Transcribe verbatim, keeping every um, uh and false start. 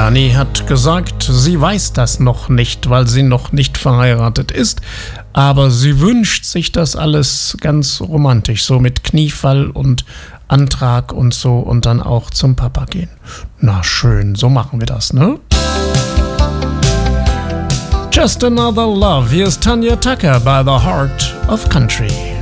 Dani hat gesagt, sie weiß das noch nicht, weil sie noch nicht verheiratet ist, aber sie wünscht sich das alles ganz romantisch, so mit Kniefall und Antrag und so und dann auch zum Papa gehen. Na schön, so machen wir das, ne? Just Another Love. Here's Tanya Tucker by the Heart of Country.